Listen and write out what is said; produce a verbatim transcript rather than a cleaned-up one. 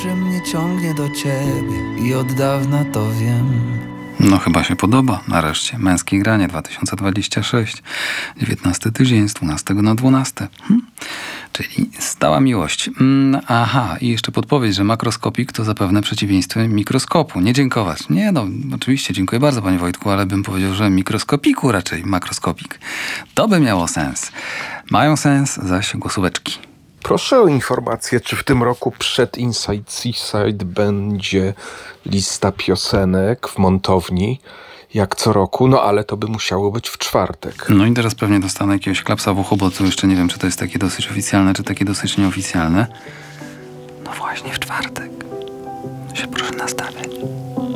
że mnie ciągnie do ciebie i od dawna to wiem. No chyba się podoba. Nareszcie. Męskie granie dwa tysiące dwudziesty szósty. dziewiętnasty tydzień z dwunastego na dwunasty. Hm? Czyli stała miłość. Mm, aha, i jeszcze podpowiedź, że makroskopik to zapewne przeciwieństwo mikroskopu. Nie dziękować. Nie no, oczywiście dziękuję bardzo, panie Wojtku, ale bym powiedział, że mikroskopiku raczej makroskopik. To by miało sens. Mają sens zaś głosóweczki. Proszę o informację, czy w tym roku przed Inside Seaside będzie lista piosenek w montowni, jak co roku, no ale to by musiało być w czwartek. No i teraz pewnie dostanę jakiegoś klapsa w uchu, bo tu jeszcze nie wiem, czy to jest takie dosyć oficjalne, czy takie dosyć nieoficjalne. No właśnie w czwartek się proszę nastawiać.